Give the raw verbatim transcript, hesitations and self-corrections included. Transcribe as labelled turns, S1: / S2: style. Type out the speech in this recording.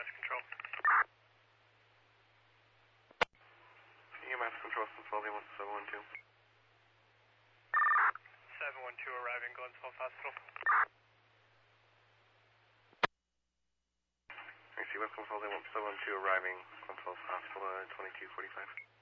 S1: M S Control.
S2: E M S Control, Cincinnati, seven one two.
S1: seven one two arriving, Glens Falls Hospital.
S2: I see West Cincinnati, seven one two arriving, Glens Falls Hospital, twenty-two forty-five.